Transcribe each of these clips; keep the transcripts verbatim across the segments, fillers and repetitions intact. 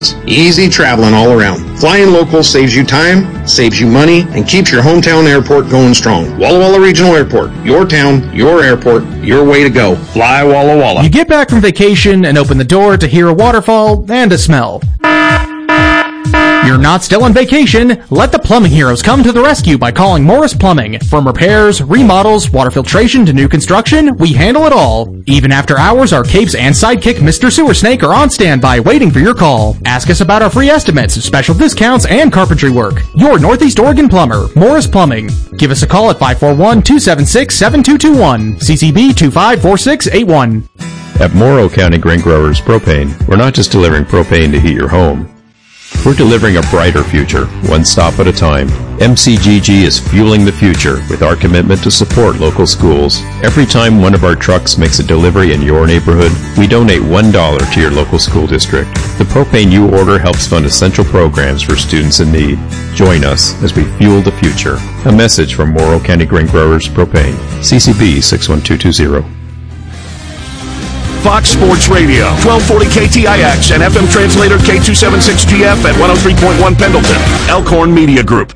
Easy traveling all around. Flying local saves you time, saves you money, and keeps your hometown airport going strong. Walla Walla Regional Airport. Your town, your airport, your way to go. Fly Walla Walla. You get back from vacation and open the door to hear a waterfall and a smell. You're not still on vacation. Let the plumbing heroes come to the rescue by calling Morris Plumbing. From repairs, remodels, water filtration to new construction, we handle it all. Even after hours, our capes and sidekick Mister Sewer Snake are on standby waiting for your call. Ask us about our free estimates, special discounts, and carpentry work. Your Northeast Oregon plumber, Morris Plumbing. Give us a call at five four one, two seven six, seven two two one, C C B two five four six eight one. At Morrow County Grain Growers Propane, we're not just delivering propane to heat your home. We're delivering a brighter future, one stop at a time. M C G G is fueling the future with our commitment to support local schools. Every time one of our trucks makes a delivery in your neighborhood, we donate one dollar to your local school district. The propane you order helps fund essential programs for students in need. Join us as we fuel the future. A message from Morrow County Grain Growers Propane. C C B six one two two zero. Fox Sports Radio, twelve forty K T I X and F M translator K two seventy-six G F at one oh three point one Pendleton. Elkhorn Media Group.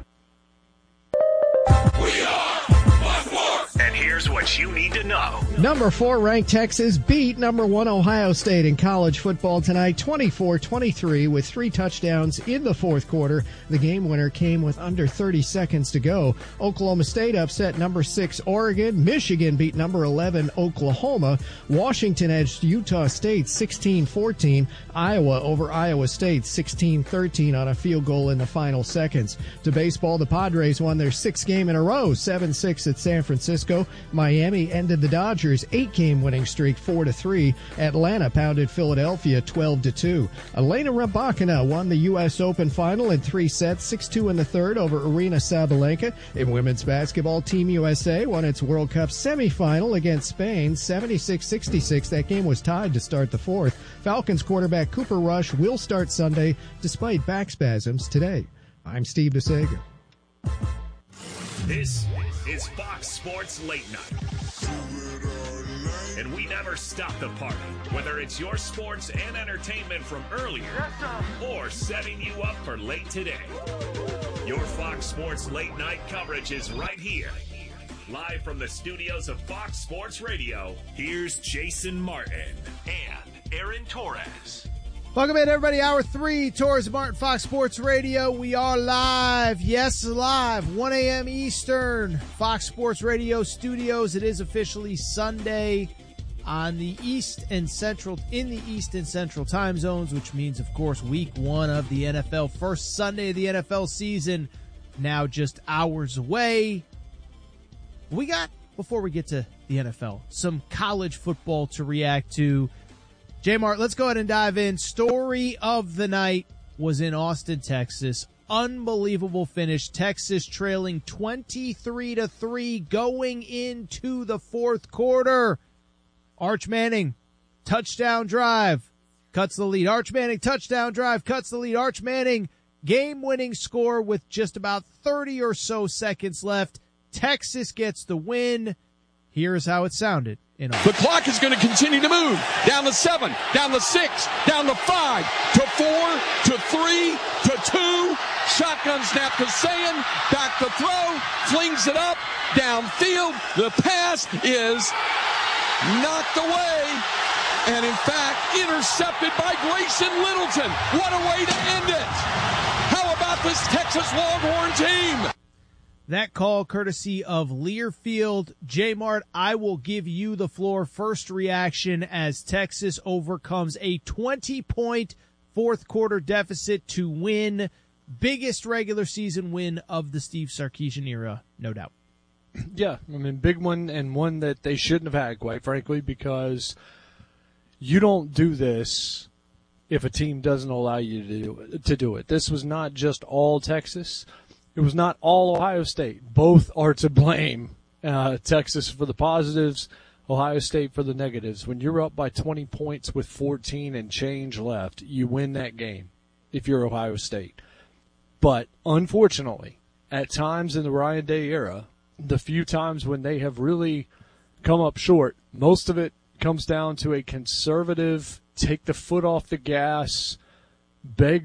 We are Fox. And here's what you need to know. Number four ranked Texas beat number one Ohio State in college football tonight, twenty-four twenty-three, with three touchdowns in the fourth quarter. The game winner came with under thirty seconds to go. Oklahoma State upset number six Oregon. Michigan beat number eleven Oklahoma. Washington edged Utah State sixteen fourteen. Iowa over Iowa State sixteen thirteen on a field goal in the final seconds. To baseball, the Padres won their sixth game in a row, seven six at San Francisco. Miami ended the Dodgers eight-game winning streak four to three. Atlanta pounded Philadelphia twelve to two. Elena Rybakina won the U S Open final in three sets, six two in the third over Arina Sabalenka. In women's basketball, Team U S A won its World Cup semifinal against Spain, seventy-six sixty-six. That game was tied to start the fourth. Falcons quarterback Cooper Rush will start Sunday despite back spasms today. I'm Steve DeSager. This is Fox Sports Late Night. And we never stop the party, whether it's your sports and entertainment from earlier or setting you up for late today. Your Fox Sports Late Night coverage is right here. Live from the studios of Fox Sports Radio, here's Jason Martin and Aaron Torres. Welcome in, everybody. Hour three, Torres Martin, Fox Sports Radio. We are live. Yes, live. one a.m. Eastern, Fox Sports Radio studios. It is officially Sunday on the East and Central, in the East and Central time zones, which means, of course, week one of the N F L. First Sunday of the N F L season, now just hours away. We got, before we get to the N F L, some college football to react to. J-Mart, let's go ahead and dive in. Story of the night was in Austin, Texas. Unbelievable finish. Texas trailing twenty-three to three going into the fourth quarter. Arch Manning, touchdown drive, cuts the lead. Arch Manning, touchdown drive, cuts the lead. Arch Manning, game-winning score with just about thirty or so seconds left. Texas gets the win. Here's how it sounded. In the clock is going to continue to move. Down to seven, down to six, down to five, to four, to three, to two. Shotgun snap to Sayan. Back to throw. Flings it up. Downfield. The pass is knocked away. And, in fact, intercepted by Grayson Littleton. What a way to end it. How about this Texas Longhorn team? That call courtesy of Learfield. J-Mart, I will give you the floor. First reaction as Texas overcomes a twenty-point fourth quarter deficit to win. Biggest regular season win of the Steve Sarkisian era, no doubt. Yeah, I mean, big one, and one that they shouldn't have had, quite frankly, because you don't do this if a team doesn't allow you to do it. To do it. This was not just all Texas. It was not all Ohio State. Both are to blame. Uh, Texas for the positives, Ohio State for the negatives. When you're up by twenty points with fourteen and change left, you win that game if you're Ohio State. But unfortunately, at times in the Ryan Day era, the few times when they have really come up short, most of it comes down to a conservative, take the foot off the gas, beg